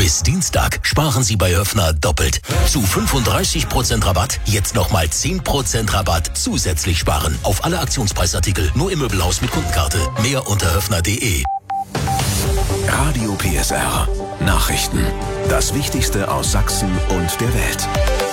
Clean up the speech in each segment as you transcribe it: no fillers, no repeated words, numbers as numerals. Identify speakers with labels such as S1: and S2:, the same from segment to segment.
S1: Bis Dienstag sparen Sie bei Höfner doppelt. Zu 35% Rabatt jetzt nochmal 10% Rabatt zusätzlich sparen. Auf alle Aktionspreisartikel, nur im Möbelhaus mit Kundenkarte. Mehr unter höfner.de.
S2: Radio PSR. Nachrichten. Das Wichtigste aus Sachsen und der Welt.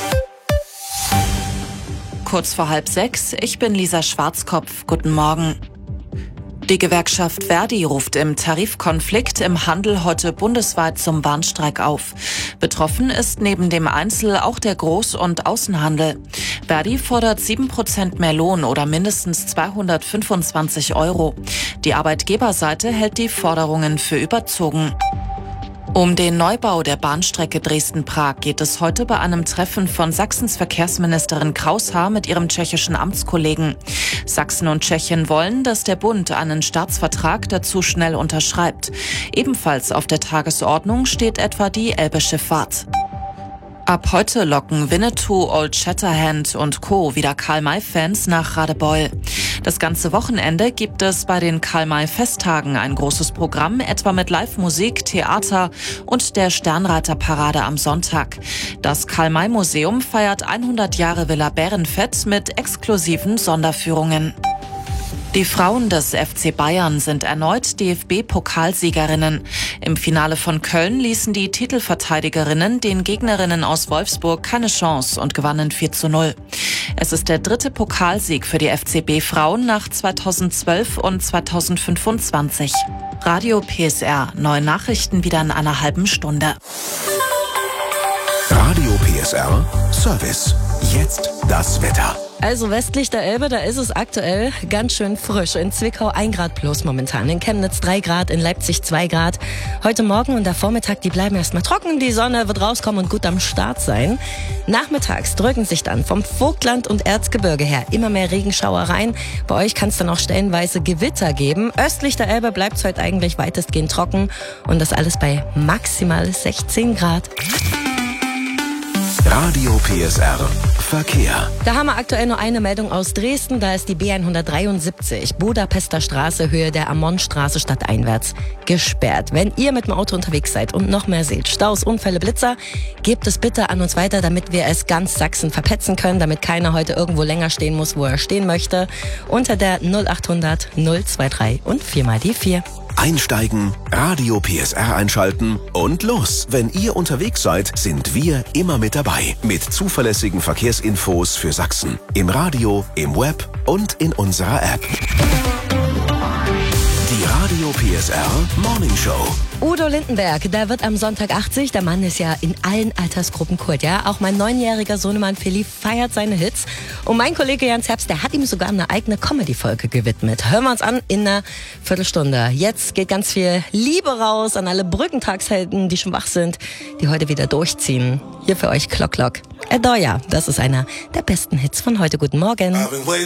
S3: Kurz vor 5:30, ich bin Lisa Schwarzkopf. Guten Morgen. Die Gewerkschaft Verdi ruft im Tarifkonflikt im Handel heute bundesweit zum Warnstreik auf. Betroffen ist neben dem Einzel- auch der Groß- und Außenhandel. Verdi fordert 7% mehr Lohn oder mindestens 225 €. Die Arbeitgeberseite hält die Forderungen für überzogen. Um den Neubau der Bahnstrecke Dresden-Prag geht es heute bei einem Treffen von Sachsens Verkehrsministerin Kraushaar mit ihrem tschechischen Amtskollegen. Sachsen und Tschechien wollen, dass der Bund einen Staatsvertrag dazu schnell unterschreibt. Ebenfalls auf der Tagesordnung steht etwa die Elbe-Schifffahrt. Ab heute locken Winnetou, Old Shatterhand und Co. wieder Karl-May-Fans nach Radebeul. Das ganze Wochenende gibt es bei den Karl-May-Festtagen ein großes Programm, etwa mit Live-Musik, Theater und der Sternreiterparade am Sonntag. Das Karl-May-Museum feiert 100 Jahre Villa Bärenfett mit exklusiven Sonderführungen. Die Frauen des FC Bayern sind erneut DFB-Pokalsiegerinnen. Im Finale von Köln ließen die Titelverteidigerinnen den Gegnerinnen aus Wolfsburg keine Chance und gewannen 4:0. Es ist der dritte Pokalsieg für die FCB-Frauen nach 2012 und 2025. Radio PSR, neue Nachrichten wieder in einer halben Stunde.
S2: Radio PSR Service. Jetzt das Wetter.
S4: Also westlich der Elbe, da ist es aktuell ganz schön frisch. In Zwickau 1 Grad plus momentan, in Chemnitz 3 Grad, in Leipzig 2 Grad. Heute Morgen und der Vormittag, die bleiben erstmal trocken. Die Sonne wird rauskommen und gut am Start sein. Nachmittags drücken sich dann vom Vogtland und Erzgebirge her immer mehr Regenschauer rein. Bei euch kann es dann auch stellenweise Gewitter geben. Östlich der Elbe bleibt es heute eigentlich weitestgehend trocken und das alles bei maximal 16 Grad.
S2: Radio PSR Verkehr.
S4: Da haben wir aktuell nur eine Meldung aus Dresden. Da ist die B173 Budapester Straße, Höhe der Ammonstraße stadteinwärts gesperrt. Wenn ihr mit dem Auto unterwegs seid und noch mehr seht, Staus, Unfälle, Blitzer, gebt es bitte an uns weiter, damit wir es ganz Sachsen verpetzen können, damit keiner heute irgendwo länger stehen muss, wo er stehen möchte. Unter der 0800 023 und 4 die 4.
S2: Einsteigen, Radio PSR einschalten und los. Wenn ihr unterwegs seid, sind wir immer mit dabei. Mit zuverlässigen Verkehrsinfos für Sachsen. Im Radio, im Web und in unserer App. Die Radio PSR Morning Show.
S4: Udo Lindenberg, der wird am Sonntag 80. Der Mann ist ja in allen Altersgruppen Kult, ja. Auch mein 9-jähriger Sohnemann Philipp feiert seine Hits. Und mein Kollege Jens Herbst, der hat ihm sogar eine eigene Comedy-Folge gewidmet. Hören wir uns an in einer Viertelstunde. Jetzt geht ganz viel Liebe raus an alle Brückentagshelden, die schon wach sind, die heute wieder durchziehen. Hier für euch Klock Klock. Adoya, das ist einer der besten Hits von heute. Guten Morgen.